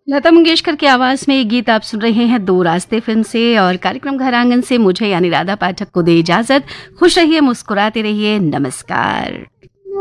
लता मंगेशकर की आवाज में एक गीत आप सुन रहे हैं दो रास्ते फिल्म से, और कार्यक्रम घर आंगन से मुझे यानी राधा पाठक को दे इजाजत। खुश रहिए, मुस्कुराते रहिए, नमस्कार।